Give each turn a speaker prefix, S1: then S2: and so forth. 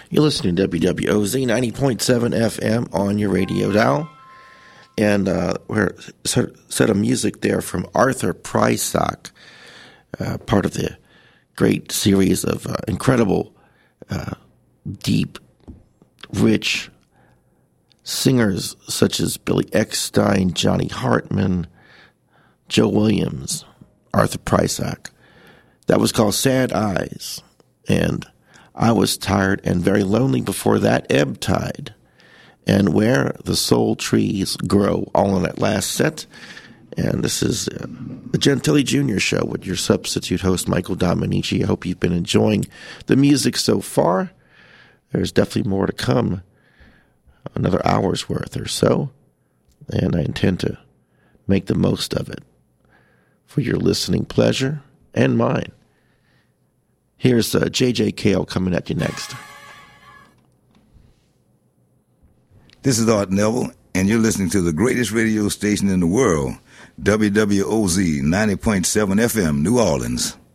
S1: You're listening to WWOZ 90.7 FM on your radio dial. And we're set of music there from Arthur Prysock, part of the great series of incredible, deep, rich singers such as Billy Eckstine, Johnny Hartman, Joe Williams, Arthur Prysock. That was called Sad Eyes. And I Was Tired and Very Lonely before that, Ebb Tide. And Where the Soul Trees Grow, all in that last set. And this is the Gentili Jr. Show with your substitute host, Michael Dominici. I hope you've been enjoying the music so far. There's definitely more to come, another hour's worth or so. And I intend to make the most of it for your listening pleasure and mine. Here's J.J. Cale coming at you next.
S2: This is Art Neville, and you're listening to the greatest radio station in the world, WWOZ 90.7 FM, New Orleans.